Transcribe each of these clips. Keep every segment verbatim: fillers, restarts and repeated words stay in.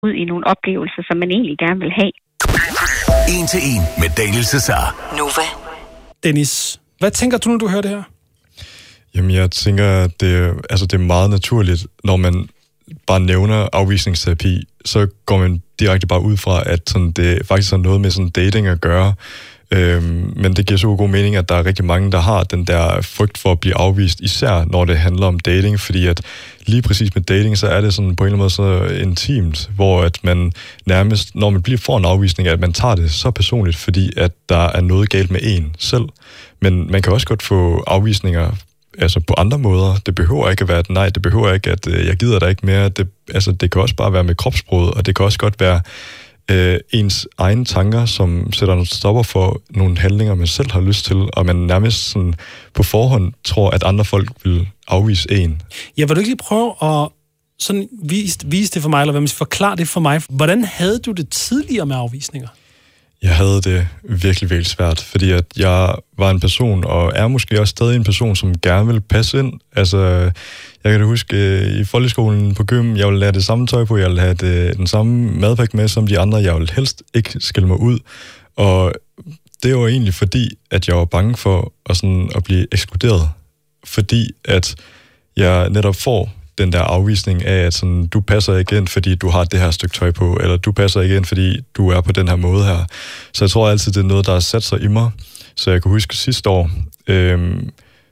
ud i nogle oplevelser, som man egentlig gerne vil have. En til en med Daniel Cesar. Nova. Dennis, hvad tænker du, når du hører det her? Jamen, jeg tænker, at det, altså, det er meget naturligt, når man bare nævner afvisningsterapi, så går man direkte bare ud fra, at sådan, det faktisk har noget med sådan dating at gøre. Øhm, men det giver så god mening, at der er rigtig mange, der har den der frygt for at blive afvist, især når det handler om dating, fordi at lige præcis med dating, så er det sådan på en eller anden måde så intimt, hvor at man nærmest, når man bliver får en afvisning, at man tager det så personligt, fordi at der er noget galt med en selv. Men man kan også godt få afvisninger altså på andre måder. Det behøver ikke at være et nej, det behøver ikke, at øh, jeg gider dig ikke mere. Det, altså, det kan også bare være med kropssproget, og det kan også godt være øh, ens egne tanker, som sætter nogle stopper for nogle handlinger, man selv har lyst til, og man nærmest sådan på forhånd tror, at andre folk vil afvise en. Ja, vil du ikke lige prøve at sådan vise, vise det for mig, eller hvad man skal forklare det for mig? Hvordan havde du det tidligere med afvisninger? Jeg havde det virkelig, virkelig svært, fordi at jeg var en person, og er måske også stadig en person, som gerne vil passe ind. Altså, jeg kan da huske, i folkeskolen på gym, jeg ville have det samme tøj på, jeg ville have det, den samme madpakke med som de andre, jeg ville helst ikke skille mig ud. Og det var egentlig fordi, at jeg var bange for at, sådan, at blive ekskluderet, fordi at jeg netop får den der afvisning af, at sådan, du passer ikke ind, fordi du har det her stykke tøj på, eller du passer ikke ind, fordi du er på den her måde her. Så jeg tror altid, det er noget, der har sat sig i mig. Så jeg kan huske sidste år, øh,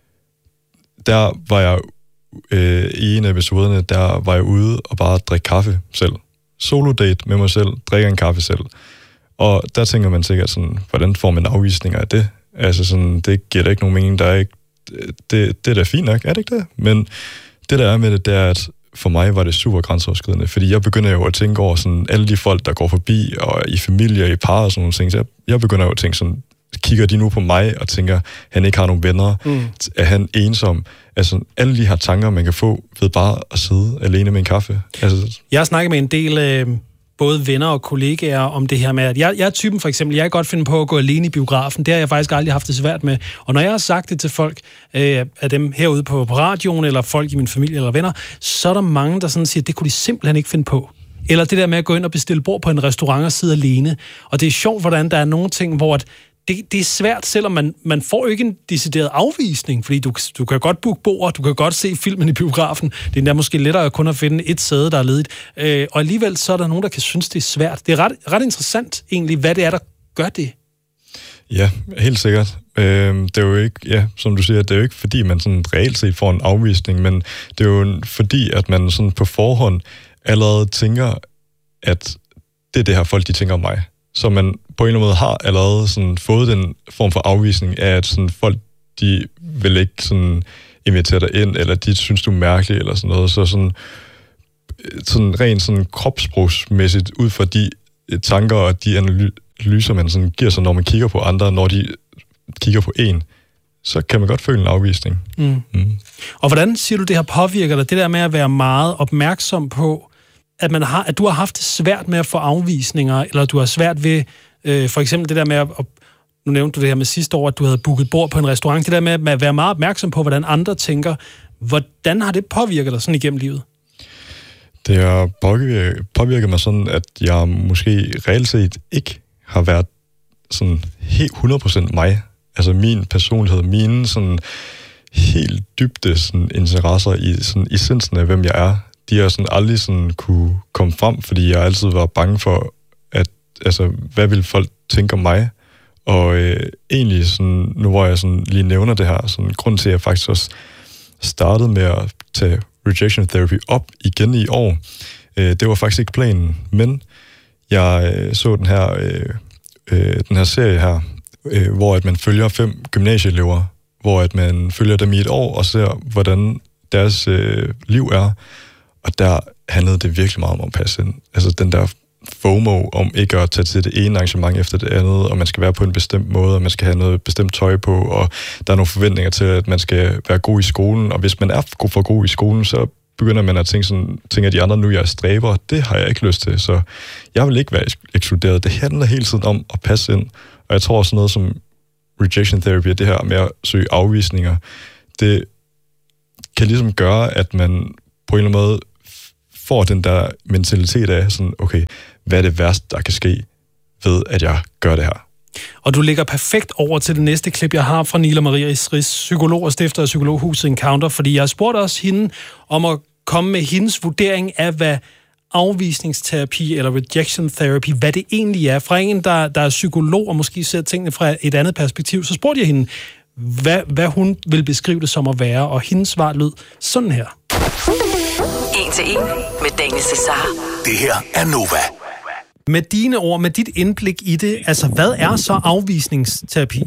der var jeg øh, i en af episoderne, der var jeg ude og bare drikke kaffe selv. Solo date med mig selv, drikke en kaffe selv. Og der tænker man sikkert sådan, hvordan får man afvisninger af det? Altså sådan, det giver da ikke nogen mening, der er ikke, det, det er da fint nok, er det ikke det? Men det, der er med det, det er, at for mig var det super grænseoverskridende, fordi jeg begynder jo at tænke over sådan, alle de folk, der går forbi, og i familie, i par og sådan nogle ting. Så jeg, jeg begynder jo at tænke sådan, kigger de nu på mig og tænker, han ikke har nogen venner? Mm. Er han ensom? Altså, alle de her tanker, man kan få ved bare at sidde alene med en kaffe. Altså, jeg har snakket med en del øh, både venner og kollegaer om det her med, at jeg, jeg er typen for eksempel, jeg kan godt finde på at gå alene i biografen. Det har jeg faktisk aldrig haft det svært med. Og når jeg har sagt det til folk, øh, af dem herude på, på radioen, eller folk i min familie eller venner, så er der mange, der sådan siger, at det kunne de simpelthen ikke finde på. Eller det der med at gå ind og bestille bord på en restaurant og sidde alene. Og det er sjovt, hvordan der er nogle ting, hvor at det, det er svært, selvom man, man får ikke en decideret afvisning, fordi du, du kan godt booke bord, du kan godt se filmen i biografen. Det er endda måske lettere kun at finde et sæde, der er ledigt. Øh, og alligevel så er der nogen, der kan synes, det er svært. Det er ret, ret interessant egentlig, hvad det er, der gør det. Ja, helt sikkert. Øh, det er jo ikke, ja, som du siger, det er jo ikke fordi, man sådan reelt set får en afvisning, men det er jo fordi, at man sådan på forhånd allerede tænker, at det er det her folk, de tænker om mig. Så man på en eller anden måde har allerede sådan fået den form for afvisning af, at sådan folk, de vil ikke sådan invitere dig ind, eller de synes, du er mærkelig, eller sådan noget. Så sådan, sådan rent sådan kropssprogsmæssigt ud fra de tanker og de analyser, man sådan giver sig, når man kigger på andre, når de kigger på en, så kan man godt føle en afvisning. Mm. Mm. Og hvordan siger du, det her påvirker dig? Det der med at være meget opmærksom på, at, man har, at du har haft det svært med at få afvisninger, eller du har svært ved, øh, for eksempel det der med, at, nu nævnte du det her med sidste år, at du havde booket bord på en restaurant, det der med at være meget opmærksom på, hvordan andre tænker. Hvordan har det påvirket dig sådan igennem livet? Det har påvirket, påvirket mig sådan, at jeg måske reelt set ikke har været sådan helt hundrede procent mig. Altså min personlighed, mine sådan helt dybde sådan interesser i sådan essensen af, hvem jeg er, de har sådan aldrig sådan kunne komme frem, fordi jeg altid var bange for, at, altså, hvad vil folk tænke om mig? Og øh, egentlig, sådan, nu hvor jeg sådan lige nævner det her, sådan, grund til, at jeg faktisk også startede med at tage rejection therapy op igen i år, øh, det var faktisk ikke planen, men jeg øh, så den her, øh, øh, den her serie her, øh, hvor at man følger fem gymnasieelever, hvor at man følger dem i et år og ser, hvordan deres øh, liv er. Og der handlede det virkelig meget om at passe ind. Altså den der FOMO om ikke at tage til det ene arrangement efter det andet, og man skal være på en bestemt måde, og man skal have noget bestemt tøj på, og der er nogle forventninger til, at man skal være god i skolen, og hvis man er for god i skolen, så begynder man at tænke sådan, tænker at de andre, nu jeg er stræber, det har jeg ikke lyst til, så jeg vil ikke være ekskluderet. Det handler hele tiden om at passe ind, og jeg tror også noget som rejection therapy, det her med at søge afvisninger, det kan ligesom gøre, at man på en eller anden måde får den der mentalitet af sådan, okay, hvad er det værste, der kan ske ved, at jeg gør det her? Og du ligger perfekt over til det næste klip, jeg har fra Nila Maria Riis, psykolog og stifter af Psykologhuset Encounter, fordi jeg spurgte også hende om at komme med hendes vurdering af, hvad afvisningsterapi eller rejection therapy, hvad det egentlig er. Fra en, der, der er psykolog og måske ser tingene fra et andet perspektiv, så spurgte jeg hende, hvad, hvad hun vil beskrive det som at være, og hendes svar lød sådan her. En til en med Daniel Cesar. Det her er Nova. Med dine ord, med dit indblik i det, altså hvad er så afvisningsterapi?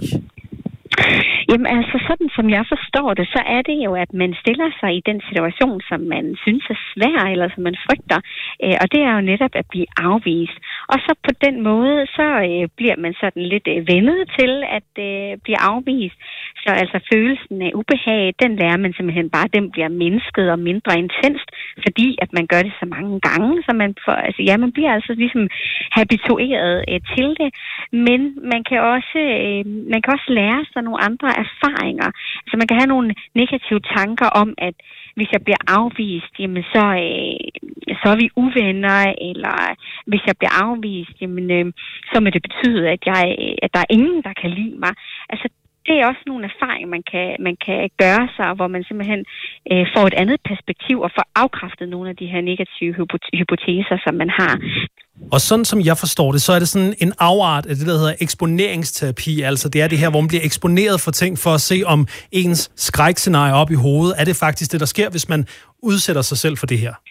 Jamen altså, sådan som jeg forstår det, så er det jo, at man stiller sig i den situation, som man synes er svær, eller som man frygter. Øh, og det er jo netop at blive afvist. Og så på den måde, så øh, bliver man sådan lidt øh, vendet til at øh, blive afvist. Så altså følelsen af ubehag, den lærer man simpelthen bare, den bliver mindsket og mindre intenst, fordi at man gør det så mange gange, så man får, altså ja, man bliver altså ligesom habitueret øh, til det. Men man kan også, øh, man kan også lære sig nogle andre erfaringer. Altså man kan have nogle negative tanker om, at hvis jeg bliver afvist, jamen så, øh, så er vi uvenner, eller hvis jeg bliver afvist, jamen øh, så må det betyde, at, jeg, at der er ingen, der kan lide mig. Altså det er også nogle erfaringer, man kan, man kan gøre sig, hvor man simpelthen øh, får et andet perspektiv og får afkræftet nogle af de her negative hypoteser, som man har. Og sådan som jeg forstår det, så er det sådan en afart af det, der hedder eksponeringsterapi. Altså det er det her, hvor man bliver eksponeret for ting for at se, om ens skrækscenarie op i hovedet. Er det faktisk det, der sker, hvis man udsætter sig selv for det her?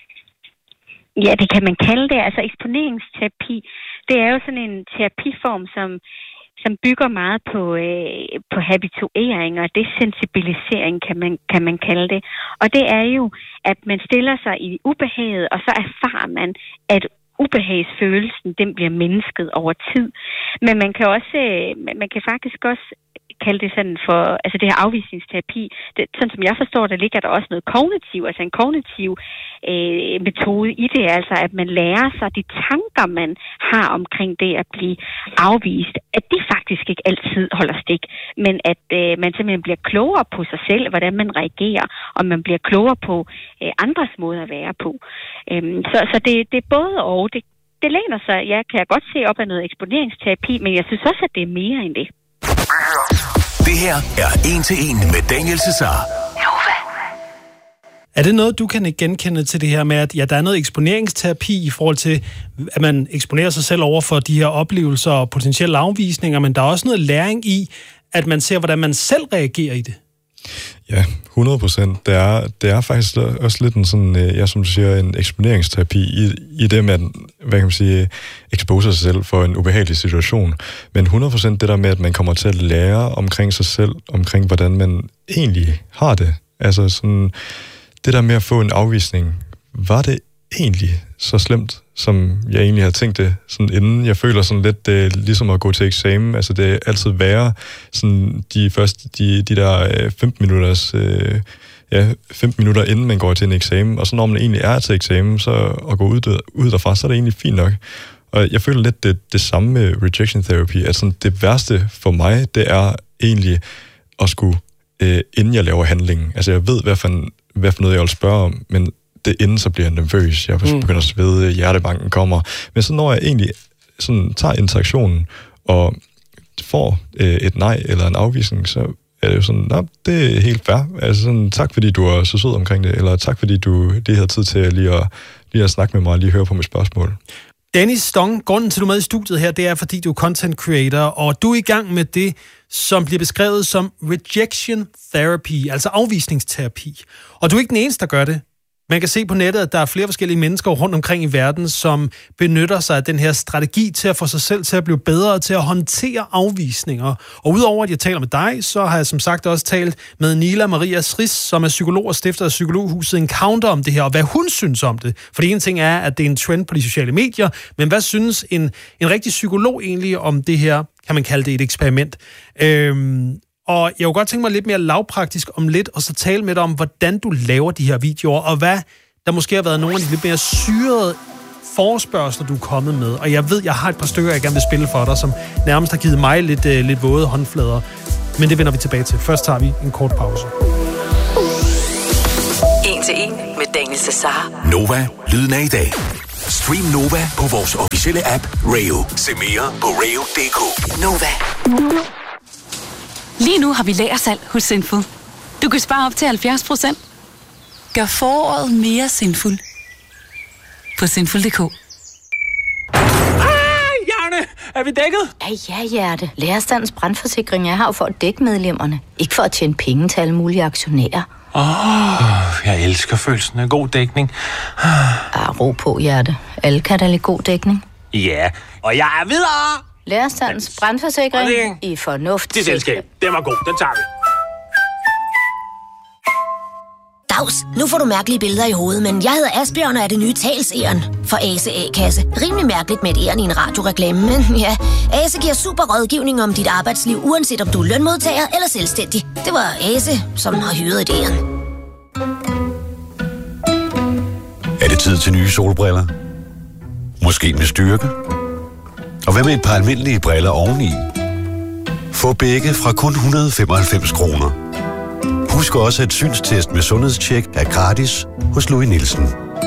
Ja, det kan man kalde det. Altså eksponeringsterapi, det er jo sådan en terapiform, som som bygger meget på, øh, på habituering og desensibilisering, kan man, kan man kalde det. Og det er jo, at man stiller sig i ubehaget, og så erfarer man, at ubehagsfølelsen, den bliver mindsket over tid. Men man kan også, man kan faktisk også kalde det sådan for, altså det her afvisningsterapi, det, sådan som jeg forstår det, ligger der også noget kognitiv, altså en kognitiv øh, metode i det, altså at man lærer sig de tanker, man har omkring det at blive afvist, at de faktisk ikke altid holder stik, men at øh, man simpelthen bliver klogere på sig selv, hvordan man reagerer, og man bliver klogere på øh, andres måde at være på. Øhm, så så det, det er både og, det, det læner sig, ja, kan jeg godt se op af noget eksponeringsterapi, men jeg synes også, at det er mere end det. Det her er En til En med Daniel Cesar. Er det noget, du kan ikke genkende til det her med, at ja, der er noget eksponeringsterapi i forhold til, at man eksponerer sig selv over for de her oplevelser og potentielle afvisninger, men der er også noget læring i, at man ser, hvordan man selv reagerer i det? Ja, hundrede procent. Det er, det er faktisk også lidt en sådan, ja, som du siger, en eksponeringsterapi i, i det med, at, hvad kan man sige, expose sig selv for en ubehagelig situation. Men hundrede procent det der med, at man kommer til at lære omkring sig selv, omkring hvordan man egentlig har det. Altså sådan, det der med at få en afvisning, var det egentlig så slemt, som jeg egentlig havde tænkt det sådan inden. Jeg føler sådan lidt det er ligesom at gå til eksamen. Altså det er altid værre sådan de første de, de der femten minutters øh, ja, femten minutter inden man går til en eksamen. Og så når man egentlig er til eksamen, så at gå ud, ud derfra, så er det egentlig fint nok. Og jeg føler lidt det, det samme med rejection therapy, at sådan det værste for mig, det er egentlig at skulle, øh, inden jeg laver handlingen. Altså jeg ved, hvad for, hvad for noget jeg vil spørge om, men det inden så bliver jeg nervøs. Jeg begynder at svede, hjertebanken kommer. Men så når jeg egentlig sådan tager interaktionen og får øh, et nej eller en afvisning, så er det jo sådan, nej, det er helt fair. Altså sådan, tak fordi du er så sød omkring det, eller tak fordi du lige havde tid til lige at, lige at snakke med mig og lige høre på mit spørgsmål. Dennis Stong, grunden til, at du er med i studiet her, det er, fordi du er content creator, og du er i gang med det, som bliver beskrevet som rejection therapy, altså afvisningsterapi. Og du er ikke den eneste, der gør det. Man kan se på nettet, at der er flere forskellige mennesker rundt omkring i verden, som benytter sig af den her strategi til at få sig selv til at blive bedre til at håndtere afvisninger. Og udover at jeg taler med dig, så har jeg som sagt også talt med Nila Maria Riis, som er psykolog og stifter af Psykologhuset Encounter om det her, og hvad hun synes om det. For det ene ting er, at det er en trend på de sociale medier, men hvad synes en, en rigtig psykolog egentlig om det her, kan man kalde det et eksperiment? Øhm, Og jeg kunne godt tænke mig lidt mere lavpraktisk om lidt, og så tale med dig om, hvordan du laver de her videoer, og hvad der måske har været nogle af de lidt mere syrede forespørgsler, du er kommet med. Og jeg ved, jeg har et par stykker, jeg gerne vil spille for dig, som nærmest har givet mig lidt, uh, lidt våde håndflader. Men det vender vi tilbage til. Først tager vi en kort pause. En En til en med Daniel Cesar. Nova, lyden af i dag. Stream Nova på vores officielle app Rayo. Se mere på rayo punktum d k. Nova. Lige nu har vi lagersalg hos Sinful. Du kan spare op til halvfjerds procent. Gør foråret mere sinful på sinful punktum d k. Er vi dækket? Ja, ja, hjerte. Lærerstandens brandforsikring er her jo for at dække medlemmerne. Ikke for at tjene penge til alle mulige aktionærer. Åh, oh, jeg elsker følelsen af god dækning. Ah, ro på, hjerte. Alle kan da lide god dækning. Ja, og jeg er videre! Lærerstandens brandforsikring i fornuft. Det selskab, den var god, den tager vi. Dags, nu får du mærkelige billeder i hovedet, men jeg hedder Asbjørn og er det nye talsæren for Ase A-kasse. Rimelig mærkeligt med et æren i en radioreklame, men ja, Ase giver super rådgivning om dit arbejdsliv, uanset om du er lønmodtager eller selvstændig. Det var Ase, som har hyret et æren. Er det tid til nye solbriller? Måske med styrke? Og hvad med et par almindelige briller oveni? Få begge fra kun et hundrede og femoghalvfems kroner. Husk også, at synstest med sundhedstjek er gratis hos Louis Nielsen.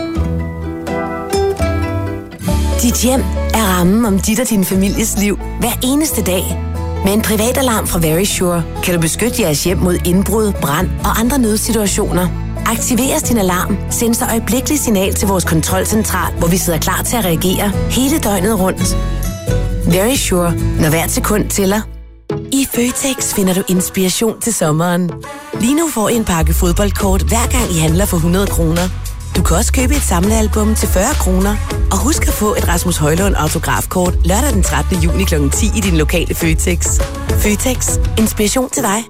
Dit hjem er rammen om dit og din families liv hver eneste dag. Med en privat alarm fra Verisure kan du beskytte jeres hjem mod indbrud, brand og andre nødsituationer. Aktiveres din alarm, send så øjeblikkeligt signal til vores kontrolcentral, hvor vi sidder klar til at reagere hele døgnet rundt. Verisure, når hvert sekund tæller. I Føtex finder du inspiration til sommeren. Lige nu får I en pakke fodboldkort, hver gang I handler for hundrede kroner. Du kan også købe et samlealbum til fyrre kroner. Og husk at få et Rasmus Højlund autografkort lørdag den trettende juni klokken ti i din lokale Føtex. Føtex. Inspiration til dig.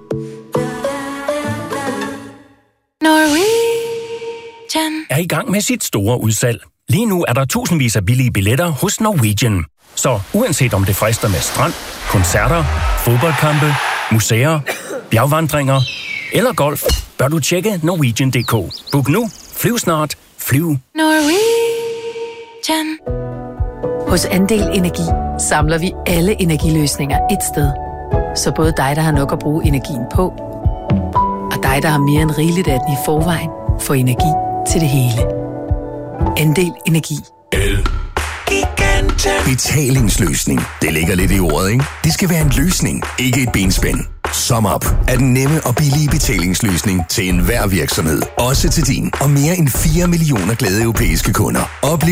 Norwegian er i gang med sit store udsalg. Lige nu er der tusindvis af billige billetter hos Norwegian. Så uanset om det frister med strand, koncerter, fodboldkampe, museer, bjergvandringer eller golf, bør du tjekke Norwegian punktum d k. Book nu, flyv snart, flyv. Norwegian. Hos Andel Energi samler vi alle energiløsninger et sted. Så både dig, der har nok at bruge energien på, og dig, der har mere end rigeligt af den i forvejen, får energi til det hele. Andel Energi. Betalingsløsning. Det ligger lidt i ordet, ikke? Det skal være en løsning, ikke et benspænd. SumUp er den nemme og billige betalingsløsning til enhver virksomhed. Også til din og mere end fire millioner glade europæiske kunder. Oplev